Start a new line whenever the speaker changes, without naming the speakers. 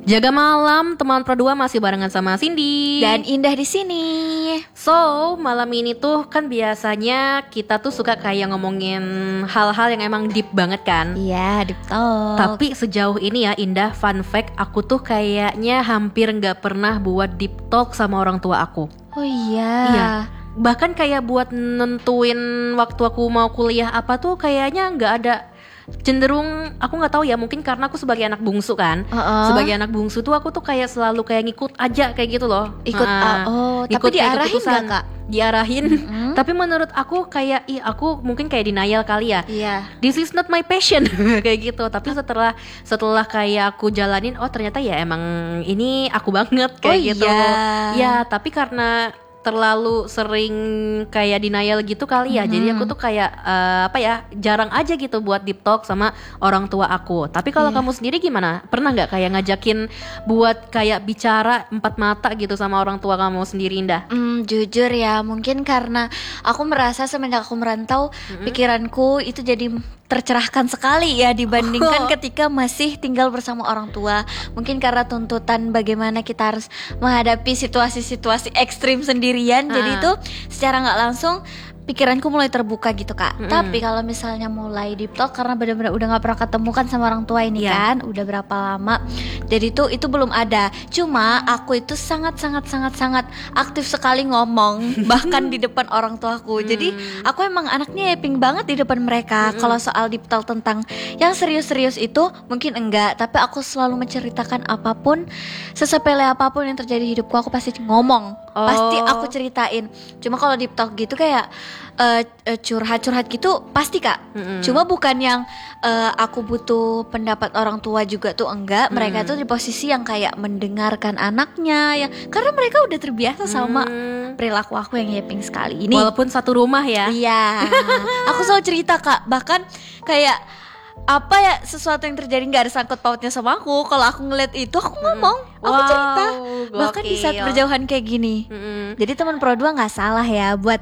Jaga malam, teman Pro 2 masih barengan sama Cindy
dan Indah di sini.
So, malam ini tuh kan biasanya kita tuh suka kayak ngomongin hal-hal yang emang deep banget kan.
Iya, deep talk.
Tapi sejauh ini ya Indah, fun fact, aku tuh kayaknya hampir gak pernah buat deep talk sama orang tua aku.
Oh iya.
Iya. Bahkan kayak buat nentuin waktu aku mau kuliah apa tuh kayaknya gak ada. Cenderung aku nggak tahu ya, mungkin karena aku sebagai anak bungsu kan. Sebagai anak bungsu tuh aku tuh kayak selalu kayak ngikut aja kayak gitu loh.
Tapi diarahin nggak Kak?
Diarahin. Tapi menurut aku kayak aku mungkin kayak denial kali ya.
Iya.
This is not my passion kayak gitu. Tapi setelah kayak aku jalanin, oh ternyata ya emang ini aku banget kayak gitu. Ya tapi karena terlalu sering kayak denial gitu kali ya. Jadi aku tuh kayak jarang aja gitu buat deep talk sama orang tua aku. Tapi kalau kamu sendiri gimana? Pernah nggak kayak ngajakin buat kayak bicara empat mata gitu sama orang tua kamu sendiri, Indah?
Jujur ya, mungkin karena aku merasa semenjak aku merantau, pikiranku itu jadi tercerahkan sekali ya dibandingkan ketika masih tinggal bersama orang tua. Mungkin karena tuntutan bagaimana kita harus menghadapi situasi-situasi ekstrim sendirian. Jadi itu secara nggak langsung pikiranku mulai terbuka gitu Kak. Tapi kalau misalnya mulai deep talk, karena benar-benar udah gak pernah ketemu kan sama orang tua ini kan, udah berapa lama. Jadi itu belum ada. Cuma aku itu sangat aktif sekali ngomong bahkan di depan orang tuaku. Jadi aku emang anaknya yaping banget di depan mereka. Kalau soal deep talk tentang yang serius-serius itu mungkin enggak, tapi aku selalu menceritakan apapun, sesepele apapun yang terjadi di hidupku, aku pasti ngomong. Pasti aku ceritain. Cuma kalau deep talk gitu kayak curhat gitu pasti Kak. Cuma bukan yang aku butuh pendapat orang tua juga tuh enggak. Mereka tuh di posisi yang kayak mendengarkan anaknya ya, karena mereka udah terbiasa sama perilaku aku yang yaping sekali ini.
Walaupun satu rumah ya.
Iya. Aku selalu cerita Kak. Bahkan kayak apa ya, sesuatu yang terjadi nggak ada sangkut pautnya sama aku. Kalau aku ngeliat itu aku ngomong, aku cerita. Bahkan di saat berjauhan kayak gini. Jadi teman Pro 2 nggak salah ya buat